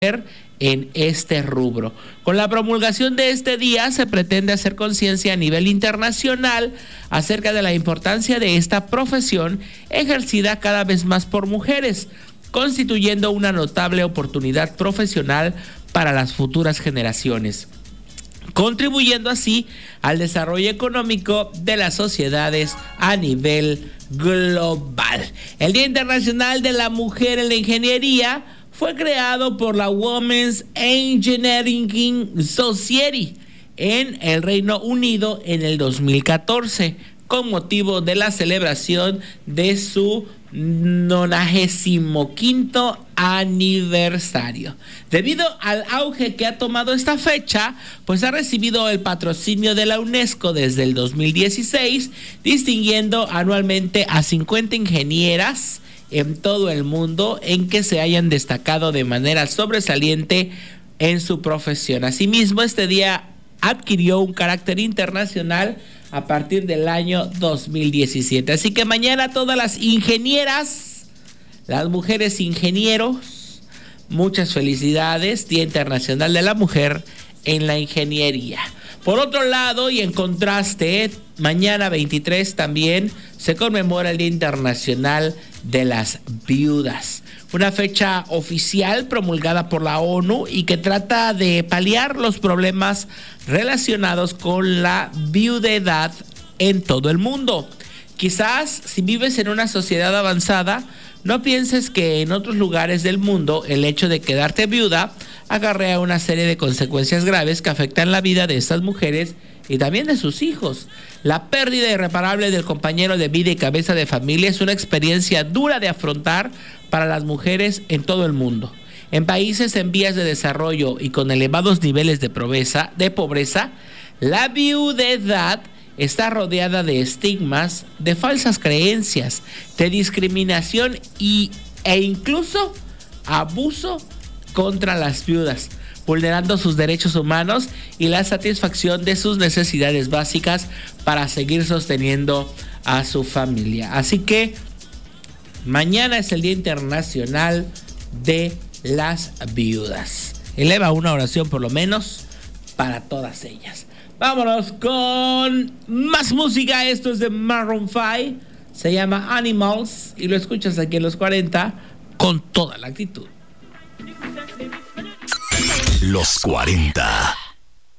en este rubro. Con la promulgación de este día se pretende hacer conciencia a nivel internacional acerca de la importancia de esta profesión ejercida cada vez más por mujeres, constituyendo una notable oportunidad profesional para las futuras generaciones, contribuyendo así al desarrollo económico de las sociedades a nivel global. El Día Internacional de la Mujer en la Ingeniería fue creado por la Women's Engineering Society en el Reino Unido en el 2014, con motivo de la celebración de su 95º aniversario. Debido al auge que ha tomado esta fecha, pues ha recibido el patrocinio de la UNESCO desde el 2016, distinguiendo anualmente a 50 ingenieras en todo el mundo en que se hayan destacado de manera sobresaliente en su profesión. Asimismo, este día adquirió un carácter internacional a partir del año 2017. Así que mañana todas las ingenieras, las mujeres ingenieros, muchas felicidades, Día Internacional de la Mujer en la Ingeniería. Por otro lado, y en contraste, mañana 23 también se conmemora el Día Internacional de las Viudas, una fecha oficial promulgada por la ONU y que trata de paliar los problemas relacionados con la viudedad en todo el mundo. Quizás si vives en una sociedad avanzada, no pienses que en otros lugares del mundo el hecho de quedarte viuda acarrea una serie de consecuencias graves que afectan la vida de estas mujeres y también de sus hijos. La pérdida irreparable del compañero de vida y cabeza de familia es una experiencia dura de afrontar para las mujeres en todo el mundo. En países en vías de desarrollo y con elevados niveles de pobreza, la viudedad está rodeada de estigmas, de falsas creencias, de discriminación e incluso abuso contra las viudas, vulnerando sus derechos humanos y la satisfacción de sus necesidades básicas para seguir sosteniendo a su familia. Así que mañana es el Día Internacional de las Viudas. Eleva una oración por lo menos para todas ellas. Vámonos con más música. Esto es de Maroon 5. Se llama Animals y lo escuchas aquí en Los 40 con toda la actitud. Los 40